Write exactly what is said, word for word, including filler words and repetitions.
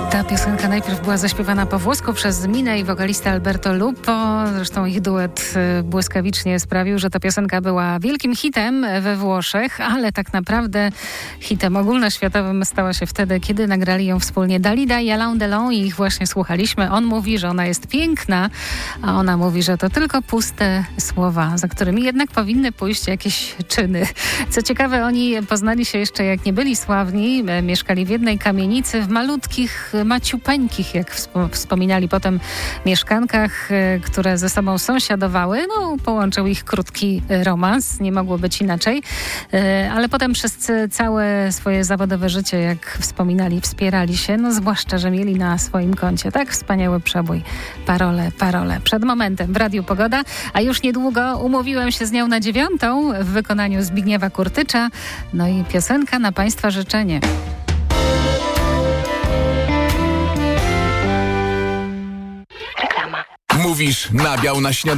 Ta piosenka najpierw była zaśpiewana po włosku przez Minę i wokalistę Alberto Lupo. Zresztą ich duet błyskawicznie sprawił, że ta piosenka była wielkim hitem we Włoszech, ale tak naprawdę hitem ogólnoświatowym stała się wtedy, kiedy nagrali ją wspólnie Dalida i Alain Delon i ich właśnie słuchaliśmy. On mówi, że ona jest piękna, a ona mówi, że to tylko puste słowa, za którymi jednak powinny pójść jakieś czyny. Co ciekawe, oni poznali się jeszcze jak nie byli sławni. Mieszkali w jednej kamienicy w malutkich, maciupeńkich, jak wspominali potem, mieszkankach, które ze sobą sąsiadowały. No, połączył ich krótki romans, nie mogło być inaczej. Ale potem przez całe swoje zawodowe życie, jak wspominali, wspierali się, no zwłaszcza, że mieli na swoim koncie tak wspaniały przebój. Parole, parole. Przed momentem w Radiu Pogoda, a już niedługo umówiłem się z nią na dziewiątą w wykonaniu Zbigniewa Kurtycza. No i piosenka na Państwa życzenie. Mówisz nabiał na śniadanie.